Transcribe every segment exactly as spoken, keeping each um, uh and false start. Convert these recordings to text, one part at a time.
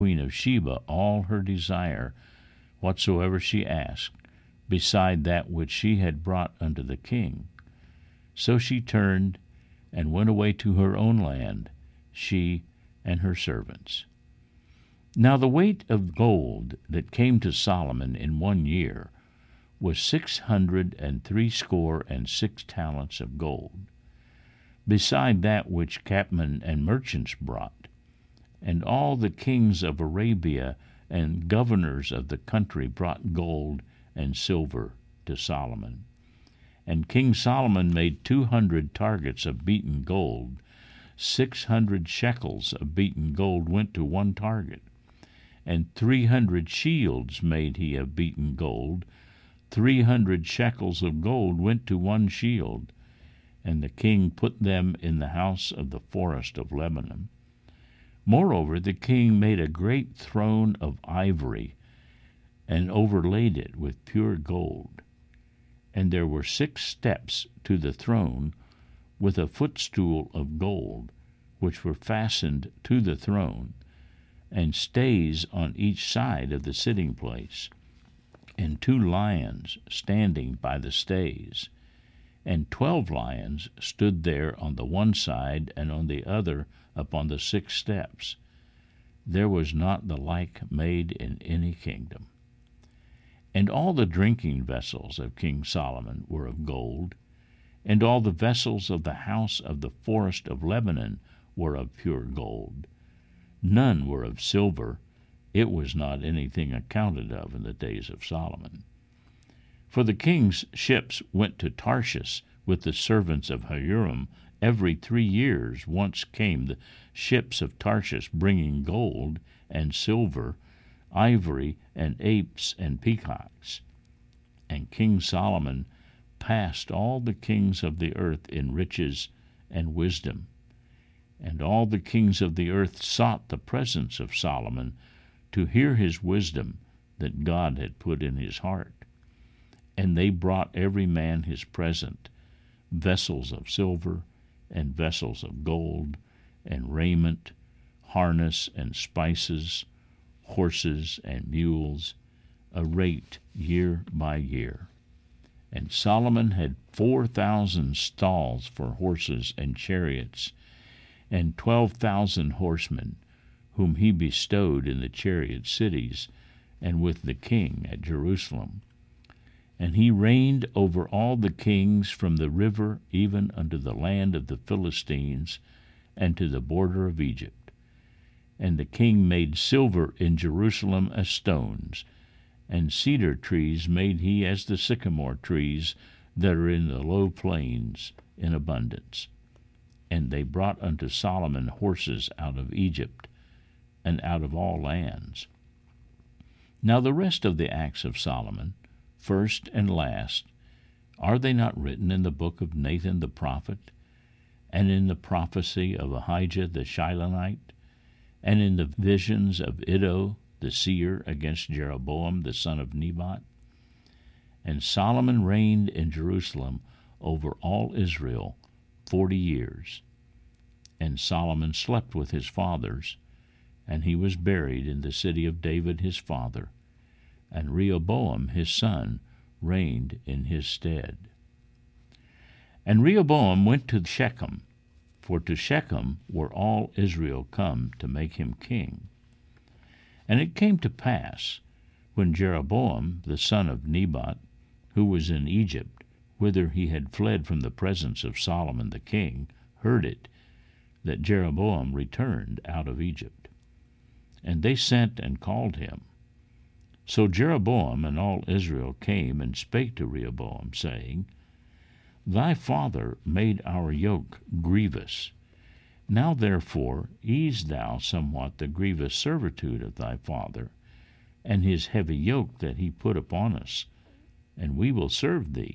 queen of Sheba all her desire, whatsoever she asked, beside that which she had brought unto the king. So she turned and went away to her own land, she and her servants. Now the weight of gold that came to Solomon in one year was six hundred and threescore and six talents of gold, beside that which capmen and merchants brought. And all the kings of Arabia and governors of the country brought gold and silver to Solomon. And King Solomon made two hundred targets of beaten gold. Six hundred shekels of beaten gold went to one target. And three hundred shields made he of beaten gold. Three hundred shekels of gold went to one shield. And the king put them in the house of the forest of Lebanon. Moreover, the king made a great throne of ivory, and overlaid it with pure gold. And there were six steps to the throne, with a footstool of gold, which were fastened to the throne, and stays on each side of the sitting place, and two lions standing by the stays. And twelve lions stood there on the one side and on the other upon the six steps. There was not the like made in any kingdom. And all the drinking vessels of King Solomon were of gold, and all the vessels of the house of the forest of Lebanon were of pure gold. None were of silver. It was not anything accounted of in the days of Solomon. For the king's ships went to Tarshish with the servants of Hiram. Every three years once came the ships of Tarshish, bringing gold and silver, ivory and apes and peacocks. And King Solomon passed all the kings of the earth in riches and wisdom. And all the kings of the earth sought the presence of Solomon to hear his wisdom that God had put in his heart. And they brought every man his present, vessels of silver, and vessels of gold, and raiment, harness and spices, horses and mules, a rate year by year. And Solomon had four thousand stalls for horses and chariots, and twelve thousand horsemen, whom he bestowed in the chariot cities, and with the king at Jerusalem. And he reigned over all the kings from the river even unto the land of the Philistines, and to the border of Egypt. And the king made silver in Jerusalem as stones, and cedar trees made he as the sycamore trees that are in the low plains in abundance. And they brought unto Solomon horses out of Egypt, and out of all lands. Now the rest of the acts of Solomon, first and last, are they not written in the book of Nathan the prophet, and in the prophecy of Ahijah the Shilonite, and in the visions of Iddo the seer against Jeroboam the son of Nebat? And Solomon reigned in Jerusalem over all Israel forty years. And Solomon slept with his fathers, and he was buried in the city of David his father, and Rehoboam his son reigned in his stead. And Rehoboam went to Shechem, for to Shechem were all Israel come to make him king. And it came to pass, when Jeroboam the son of Nebat, who was in Egypt, whither he had fled from the presence of Solomon the king, heard it, that Jeroboam returned out of Egypt. And they sent and called him. So Jeroboam and all Israel came and spake to Rehoboam, saying, Thy father made our yoke grievous. Now therefore ease thou somewhat the grievous servitude of thy father, and his heavy yoke that he put upon us, and we will serve thee.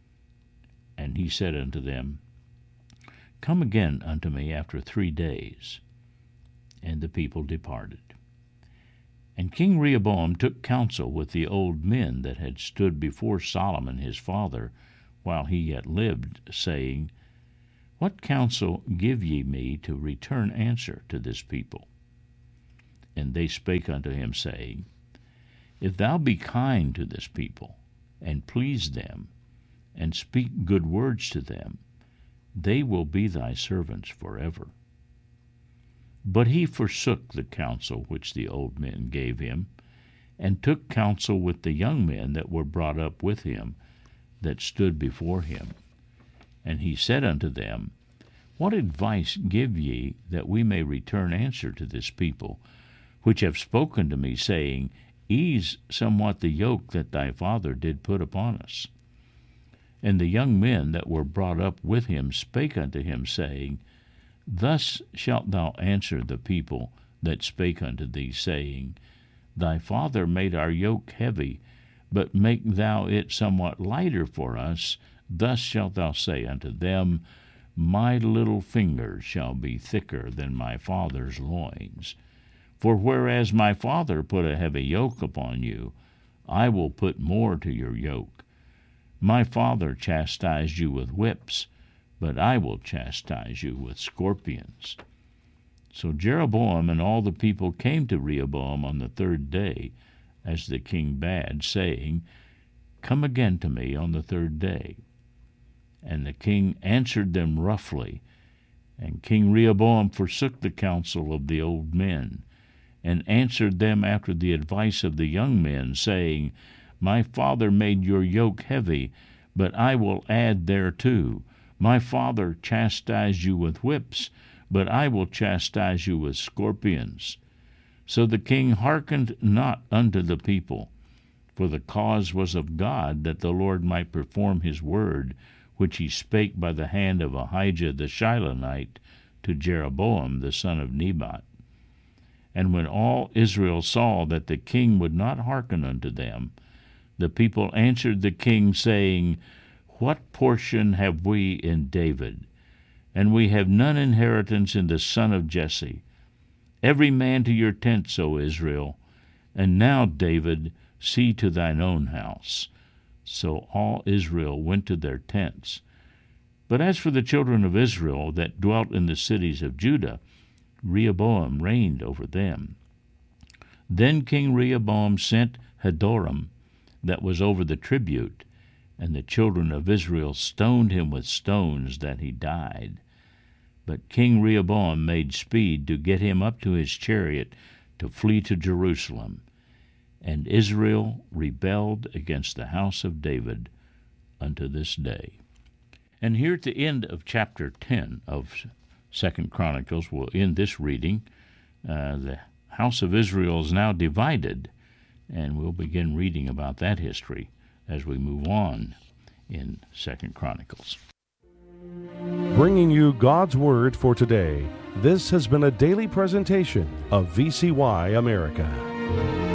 And he said unto them, Come again unto me after three days. And the people departed. And King Rehoboam took counsel with the old men that had stood before Solomon his father while he yet lived, saying, What counsel give ye me to return answer to this people? And they spake unto him, saying, If thou be kind to this people, and please them, and speak good words to them, they will be thy servants forever. But he forsook the counsel which the old men gave him, and took counsel with the young men that were brought up with him, that stood before him. And he said unto them, What advice give ye, that we may return answer to this people, which have spoken to me, saying, Ease somewhat the yoke that thy father did put upon us? And the young men that were brought up with him spake unto him, saying, Thus shalt thou answer the people that spake unto thee, saying, Thy father made our yoke heavy, but make thou it somewhat lighter for us. Thus shalt thou say unto them, My little finger shall be thicker than my father's loins. For whereas my father put a heavy yoke upon you, I will put more to your yoke. My father chastised you with whips, but I will chastise you with scorpions. So Jeroboam and all the people came to Rehoboam on the third day, as the king bade, saying, Come again to me on the third day. And the king answered them roughly. And King Rehoboam forsook the counsel of the old men, and answered them after the advice of the young men, saying, My father made your yoke heavy, but I will add thereto. My father chastised you with whips, but I will chastise you with scorpions. So the king hearkened not unto the people, for the cause was of God, that the Lord might perform his word, which he spake by the hand of Ahijah the Shilonite to Jeroboam the son of Nebat. And when all Israel saw that the king would not hearken unto them, the people answered the king, saying, What portion have we in David? And we have none inheritance in the son of Jesse. Every man to your tents, O Israel. And now, David, see to thine own house. So all Israel went to their tents. But as for the children of Israel that dwelt in the cities of Judah, Rehoboam reigned over them. Then King Rehoboam sent Hadoram, that was over the tribute, and the children of Israel stoned him with stones, that he died. But King Rehoboam made speed to get him up to his chariot to flee to Jerusalem. And Israel rebelled against the house of David unto this day. And here at the end of chapter ten of Second Chronicles, we'll end this reading. Uh, the house of Israel is now divided, and we'll begin reading about that history as we move on in Second Chronicles. Bringing you God's Word for today, this has been a daily presentation of V C Y America.